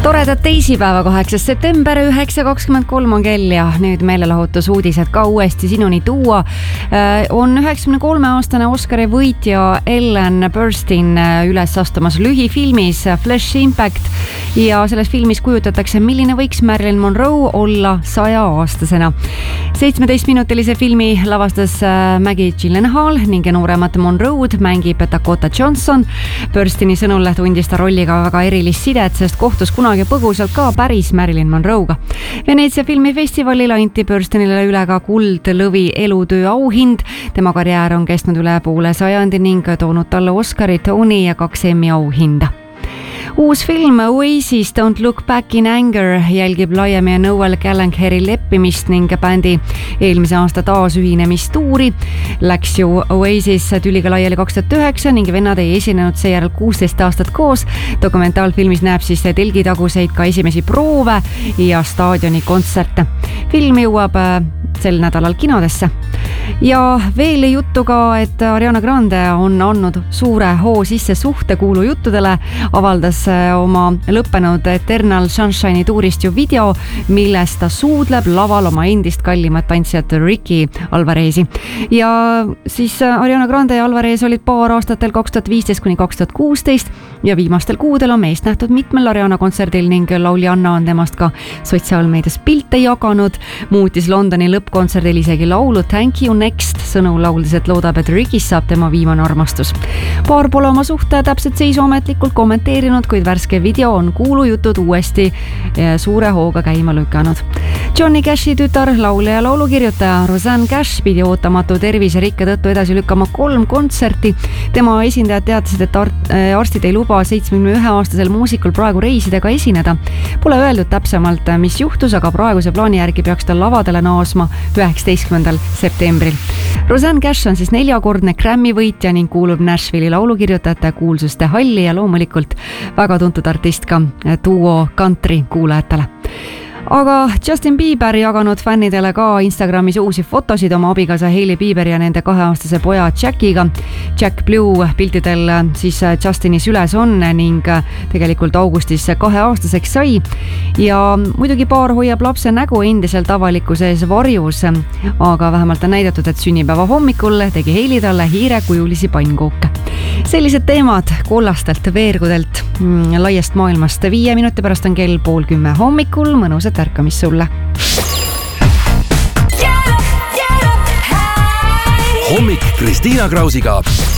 Toredad teisipäeva, 8. september, 9.23 on kell ja nüüd meelelahutusuudised ka uuesti sinuni tuua. On 93-aastane Oscari võitja Ellen Burstyn üles astumas lühifilmis Flesh Impact ja selles filmis kujutatakse, milline võiks Marilyn Monroe olla 100-aastasena. 17-minutilise filmi lavastas Maggie Gyllenhaal ning nooremat Monroe'd mängib Dakota Johnson. Burstyni sõnul tundis ta rolliga väga erilist sidet, sest kohtus kunagi põgusalt ka päris Marilyn Monroe'ga. Veneetsia filmifestivalil anti Burstynile üle ka kuldlõvi elutöö auhind. Tema karjäär on kestnud üle poole sajandi ning toonud talle Oscari, Tony ja 2 Emmy auhinda. Uus film Oasis Don't Look Back in Anger jälgib Liam ja Noel Gallagher leppimist ning bändi eelmise aasta taasühinemistuuri. Läks ju Oasis tüliga laiali 2009 ning vennad ei esinenud seejärel 16 aastat koos. Dokumentaalfilmis näeb siis telgitaguseid ka esimesi proove ja staadioni kontserte. Film jõuab sel nädalal kinodesse. Ja veel juttu ka, et Ariana Grande on andnud suure hoo sisse suhtekuulujuttudele, avaldas oma lõppenud Eternal Sunshine'i tuurist ju video, milles ta suudleb laval oma endist kallimat tantsijat Ricky Alvarezi. Ja siis Ariana Grande ja Alvarez olid paar aastatel 2015–2016 ja viimastel kuudel on meest nähtud mitmel Ariana kontserdil ning lauljanna on temast ka sotsiaalmeedias pilte jaganud, muutis Londoni lõppkontserdil isegi laulu Thank You Next, sõnu lauldes, et loodab, et Rickist saab tema viimane armastus. Paar pole oma suhte täpselt seisu ametlikult kommenteerinud, kuid värske video on kuulujutud uuesti suure hooga käima lükanud. Johnny Cashi tütar, laulja ja laulukirjutaja Rosanne Cash pidi ootamatu terviserikke tõttu edasi lükkama 3 kontserti. Tema esindajad teadsid, et arstid ei luba 71-aastasel muusikul praegu reisidega esineda. Pole öeldud täpsemalt, mis juhtus, aga praeguse plaani järgi peaks ta lavadele naasma 19. septembril. Rosanne Cash on siis 4-kordne Grammy võitja ning kuulub Nashville'i laulukirjutajate kuulsuste halli ja loomulikult väga tuntud artist ka duo country kuulajatele. Aga Justin Bieber jaganud fännidele ka Instagramis uusi fotosid oma abikaasa Hailey Bieber ja nende 2-aastase poja Jackiga. Jack Blue piltidel siis Justini süles on ning tegelikult augustis 2-aastaseks sai. Ja muidugi paar hoiab lapse nägu endiselt avalikkuse ees varjus, aga vähemalt on näidatud, et sünnipäeva hommikul tegi Hailey talle hiirekujulisi pannkooke. Sellised teemad kollastelt veergudelt laiast maailmast. 5 minuti pärast on kell 9:30 hommikul. Mõnusat ärkamist sulle. Hommik Kristiina Krausiga.